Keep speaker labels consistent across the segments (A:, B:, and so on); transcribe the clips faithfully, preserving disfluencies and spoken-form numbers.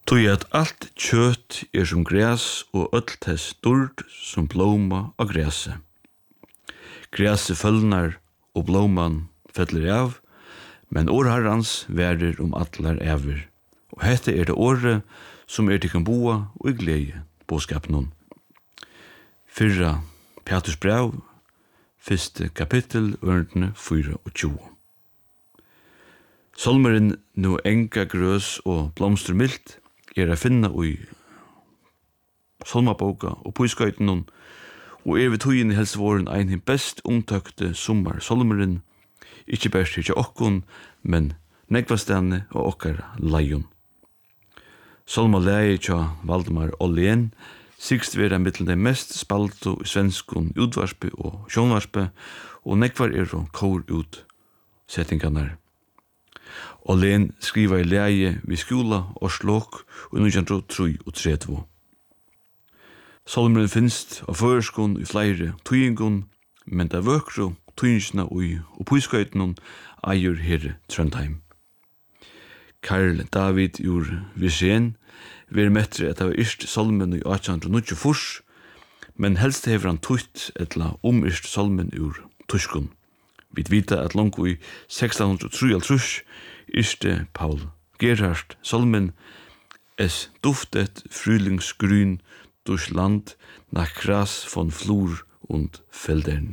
A: Tui at alt kjøtt er som græs og öll tess durd som blóma og græse. Græse følnar og blóman fellir av, men årharrans værer om atlar æver. Og hette er det året som er til kan boa og i glede båskapen hon. Fyrra Petrus brev, fyrste kapittel, ørndene fyra og tjue. Solmeren nu enga grøs og blomster mildt er a finna i Solmaboka og Puiskøyten hon, og er ved tøyen i helsevåren ein hin best omtøkte sommar solmeren, ikkje best til okkon, men negvastane og okkar leion. Solma leie tja Valdemar Ollien, sigst vera mittel de mest spalto i svenskon utvarspe og sjónvarspe, og negvar er og kår ut settingarnar. Ollien skriva i leie vid skola og slåk og nitjan hundre og trettio. Solmeren finst av føreskon i flere tøyingon, men det vøkro tøyingsna ui og Puiskøyten eier her Trondheim. Karl David ur Visjen ver mettre at det var yrst solmen i atjan og nitjan furs, men helst hever han tutt etla om yrst solmen ur tyskun. Vi vita at langt i sextan trettiotre yrste Paul Gerhard solmen es duftet frühlingsgrün durch Land nach Gras von Flur und Feldern.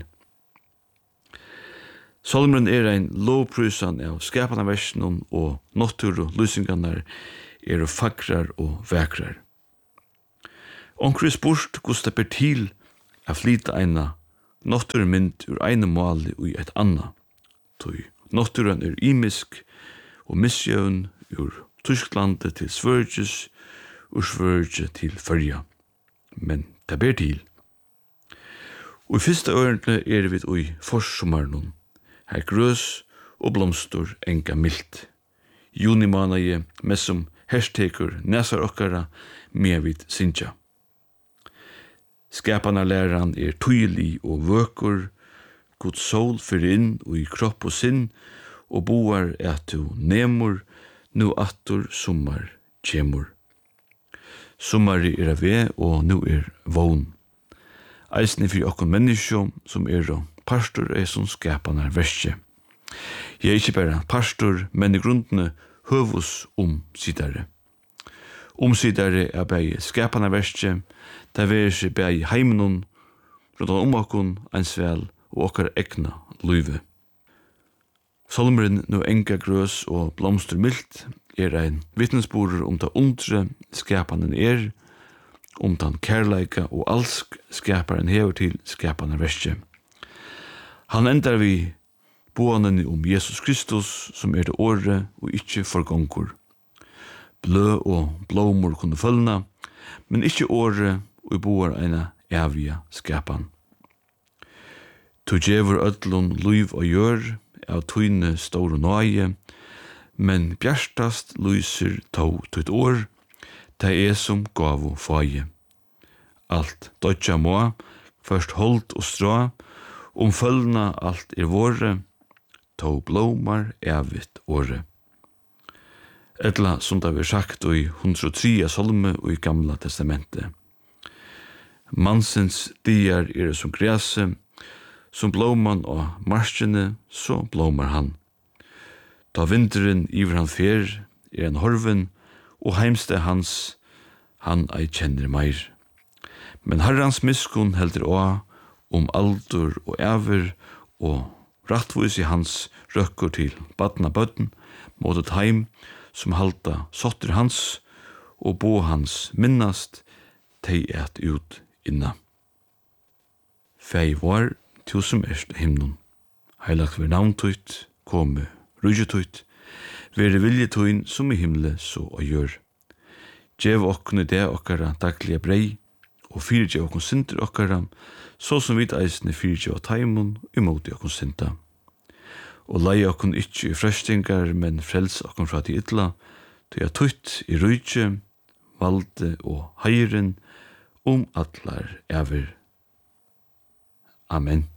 A: Solmeren er ein lovprysan av skapanarversen og natur og lysingarnar er fagrar og vekrar. Onkru spurt gusta ber til a flyta eina naturmynd ur eina mali ui eit anna. Tui naturen er imisk og misjøvn ur Tysklandet til Svørges, ur Svørge til Førja. Men det ber til. Og i fyrsta ørende er vi ui forsommarnon, her grøs og blomstor enga mildt. Junimanaje med som herstekur nesar okkara med vid sinja. Skapanarlæran er tøylig og vøkur, god sol fyrir inn og i kropp og sinn, og boar at du nemur, nu attur sommar kjemur. Sommari er av ve, og nu er vogn. Eisne fyrir okkon menneskjå, som er og pastor er som skapanar verskje. Jeg er ikkje bare pastor, men i grundene høvus omsidare. Omsidare er bare skapanar verskje, det er ikke bare heimenon, rundt om okkon, einsvel og okkar egna luive. Solmeren nu enga grøs og blomster mildt er ein vittnesborer om det undre skapanen er, om den kærleika og alsk skaparen hever til skapanen verskje. Han endar vi boanen om Jesus Kristus, som er det året og ikkje forgongur. Blø og blomor kunne følna, men ikkje året og boar eina evige skapan. Tu djevur ödlun luiv og gjør av tøyne store nøye, men bjerstast lyser tå tutt år, det er som gav og fage. Alt dødja må, først holdt og strå, om følgna alt er våre, tå blomar evigt åre. Etla som det var sagt i hundre og tre salme og i gamla testamentet. Mansens dier er som græse, som blåman og marskjene, så blåmar han. Da vinteren iver han fer, er han horven, og heimste hans, han ei kjenner meir. Men herrans miskun heldur å, om aldur og ever, og rattvis i hans røkkur til badna bøtten, mot et heim, som halda sotter hans, og bo hans minnast, tei et ut inna. Fei var, tu som erst himnon. Heilagt ver navntøyt, komme rujutøyt, vere viljetøyn som i himle så og gjør. Gjev okkne det okkara daglige brei, og fyrirgjev okkon sinter okkara, så som vid eisne fyrirgjev taimon imot okkon sinta. Og lei okkon ikkje i frøstingar, men frels okkon fra de ytla, til jeg tøyt i rujtje, valde og heiren, om atlar ever. Amen.